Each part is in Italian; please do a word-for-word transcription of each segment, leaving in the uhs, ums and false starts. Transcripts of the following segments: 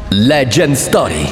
Legend Story.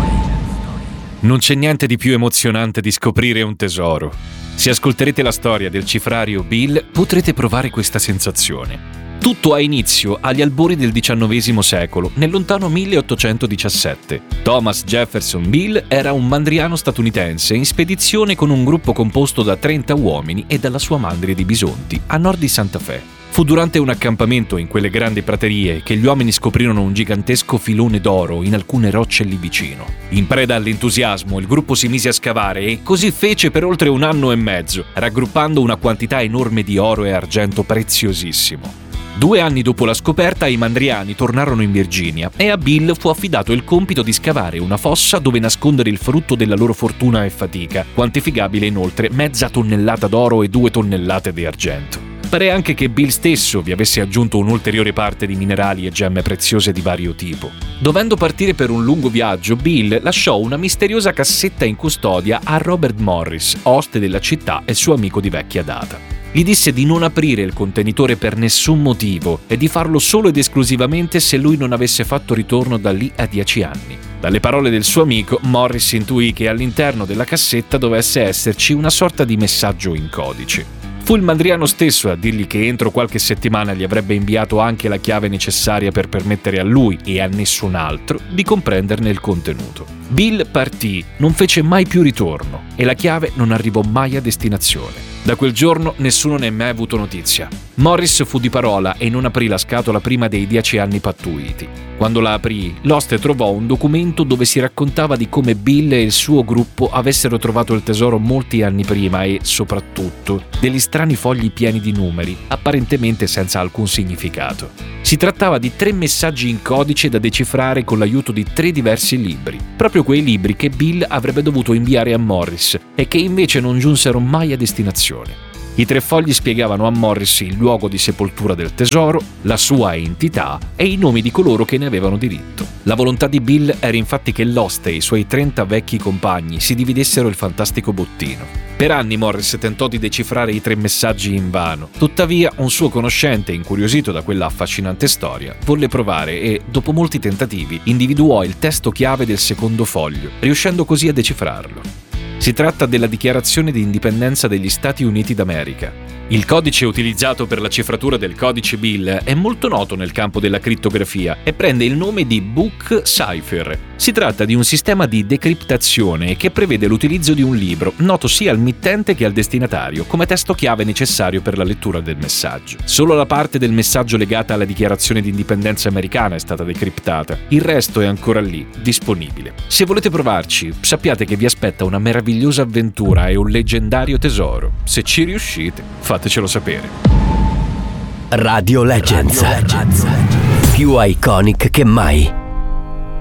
Non c'è niente di più emozionante di scoprire un tesoro. Se ascolterete la storia del cifrario Bill, potrete provare questa sensazione. Tutto ha inizio agli albori del diciannovesimo secolo, nel lontano milleottocentodiciassette. Thomas Jefferson Bill era un mandriano statunitense in spedizione con un gruppo composto da trenta uomini e dalla sua mandria di bisonti, a nord di Santa Fe. Fu durante un accampamento in quelle grandi praterie che gli uomini scoprirono un gigantesco filone d'oro in alcune rocce lì vicino. In preda all'entusiasmo, il gruppo si mise a scavare e così fece per oltre un anno e mezzo, raggruppando una quantità enorme di oro e argento preziosissimo. Due anni dopo la scoperta, i mandriani tornarono in Virginia e a Bill fu affidato il compito di scavare una fossa dove nascondere il frutto della loro fortuna e fatica, quantificabile in oltre mezza tonnellata d'oro e due tonnellate di argento. Pare anche che Bill stesso vi avesse aggiunto un'ulteriore parte di minerali e gemme preziose di vario tipo. Dovendo partire per un lungo viaggio, Bill lasciò una misteriosa cassetta in custodia a Robert Morris, oste della città e suo amico di vecchia data. Gli disse di non aprire il contenitore per nessun motivo e di farlo solo ed esclusivamente se lui non avesse fatto ritorno da lì a dieci anni. Dalle parole del suo amico, Morris intuì che all'interno della cassetta dovesse esserci una sorta di messaggio in codice. Fu il mandriano stesso a dirgli che entro qualche settimana gli avrebbe inviato anche la chiave necessaria per permettere a lui e a nessun altro di comprenderne il contenuto. Bill partì, non fece mai più ritorno e la chiave non arrivò mai a destinazione. Da quel giorno nessuno ne ha mai avuto notizia. Morris fu di parola e non aprì la scatola prima dei dieci anni pattuiti. Quando la aprì, l'oste trovò un documento dove si raccontava di come Bill e il suo gruppo avessero trovato il tesoro molti anni prima e, soprattutto, degli strani fogli pieni di numeri, apparentemente senza alcun significato. Si trattava di tre messaggi in codice da decifrare con l'aiuto di tre diversi libri, proprio quei libri che Bill avrebbe dovuto inviare a Morris e che invece non giunsero mai a destinazione. I tre fogli spiegavano a Morris il luogo di sepoltura del tesoro, la sua entità e i nomi di coloro che ne avevano diritto. La volontà di Bill era infatti che l'oste e i suoi trenta vecchi compagni si dividessero il fantastico bottino. Per anni Morris tentò di decifrare i tre messaggi invano. Tuttavia, un suo conoscente, incuriosito da quella affascinante storia, volle provare e, dopo molti tentativi, individuò il testo chiave del secondo foglio, riuscendo così a decifrarlo. Si tratta della Dichiarazione di Indipendenza degli Stati Uniti d'America. Il codice utilizzato per la cifratura del codice Bill è molto noto nel campo della crittografia e prende il nome di Book Cipher. Si tratta di un sistema di decriptazione che prevede l'utilizzo di un libro, noto sia al mittente che al destinatario, come testo chiave necessario per la lettura del messaggio. Solo la parte del messaggio legata alla Dichiarazione di Indipendenza americana è stata decriptata. Il resto è ancora lì, disponibile. Se volete provarci, sappiate che vi aspetta una meravigliosa avventura e un leggendario tesoro. Se ci riuscite, fatecelo sapere. Radio Legends. Radio Legends. Più iconic che mai.